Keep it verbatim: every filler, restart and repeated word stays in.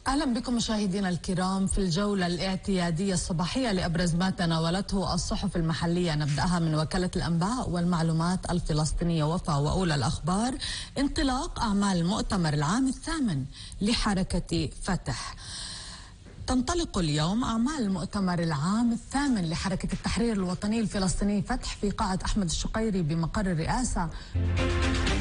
أهلا بكم مشاهدينا الكرام في الجولة الاعتيادية الصباحية لأبرز ما تناولته الصحف المحلية. نبدأها من وكالة الأنباء والمعلومات الفلسطينية وفا وأولى الأخبار. انطلاق أعمال المؤتمر العام الثامن لحركة فتح. تنطلق اليوم أعمال المؤتمر العام الثامن لحركة التحرير الوطني الفلسطيني فتح في قاعة أحمد الشقيري بمقر الرئاسة.